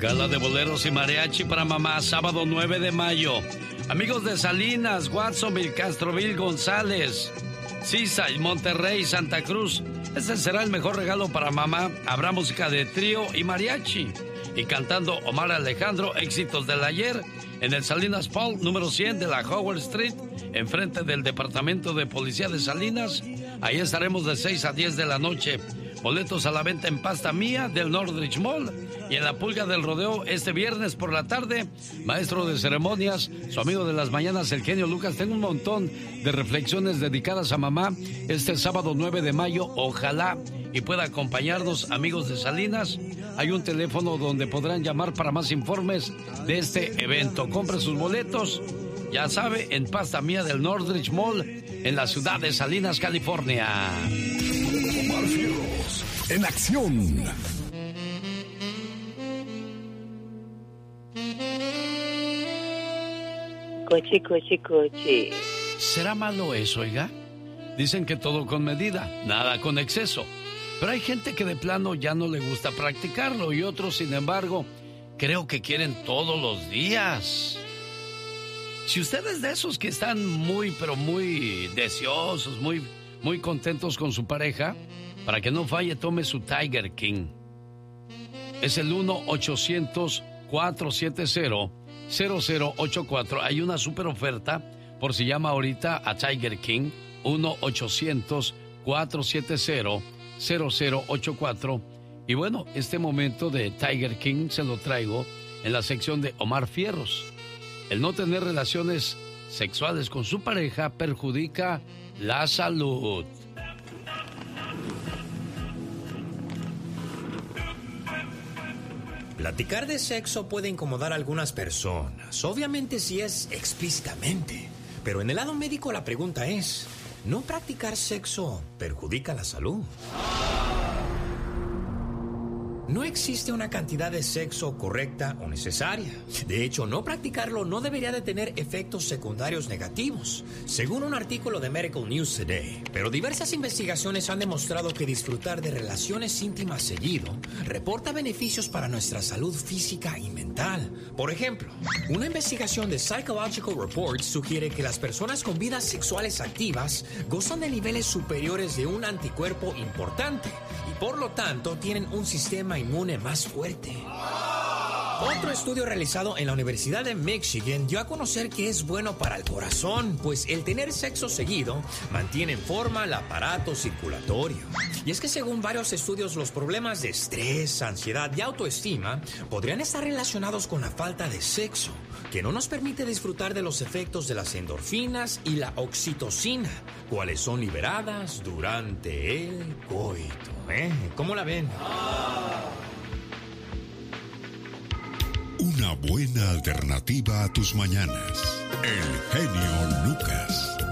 Gala de boleros y mariachi para mamá, sábado 9 de mayo. Amigos de Salinas, Watsonville, Castroville, González, Seaside, Monterrey, Santa Cruz. Este será el mejor regalo para mamá. Habrá música de trío y mariachi. Y cantando Omar Alejandro, éxitos del ayer, en el Salinas Paul, número 100 de la Howard Street, enfrente del Departamento de Policía de Salinas. Ahí estaremos de 6 a 10 de la noche. Boletos a la venta en Pasta Mía del Northridge Mall y en la Pulga del Rodeo este viernes por la tarde. Maestro de ceremonias, su amigo de las mañanas, el genio Lucas. Tengo un montón de reflexiones dedicadas a mamá este sábado 9 de mayo. Ojalá y pueda acompañarnos, amigos de Salinas. Hay un teléfono donde podrán llamar para más informes de este evento. Compre sus boletos, ya sabe, en Pasta Mía del Northridge Mall, en la ciudad de Salinas, California. Omar Fierros, en acción. Coche, coche, coche. ¿Será malo eso, oiga? Dicen que todo con medida, nada con exceso. Pero hay gente que de plano ya no le gusta practicarlo y otros, sin embargo, creo que quieren todos los días. Si usted es de esos que están muy, pero muy deseosos, muy contentos con su pareja, para que no falle, tome su Tiger King. Es el 1-800-470-0084. Hay una super oferta por si llama ahorita a Tiger King. 1-800-470-0084. Y bueno, este momento de Tiger King se lo traigo en la sección de Omar Fierros. El no tener relaciones sexuales con su pareja perjudica la salud. Platicar de sexo puede incomodar a algunas personas, obviamente si es explícitamente. Pero en el lado médico la pregunta es, ¿no practicar sexo perjudica la salud? No existe una cantidad de sexo correcta o necesaria. De hecho, no practicarlo no debería de tener efectos secundarios negativos, según un artículo de Medical News Today. Pero diversas investigaciones han demostrado que disfrutar de relaciones íntimas seguido reporta beneficios para nuestra salud física y mental. Por ejemplo, una investigación de Psychological Reports sugiere que las personas con vidas sexuales activas gozan de niveles superiores de un anticuerpo importante y por lo tanto tienen un sistema inmune más fuerte. Otro estudio realizado en la Universidad de Michigan dio a conocer que es bueno para el corazón, pues el tener sexo seguido mantiene en forma el aparato circulatorio. Y es que según varios estudios, los problemas de estrés, ansiedad y autoestima podrían estar relacionados con la falta de sexo, que no nos permite disfrutar de los efectos de las endorfinas y la oxitocina, cuales son liberadas durante el coito. ¿Cómo la ven? Una buena alternativa a tus mañanas. El genio Lucas.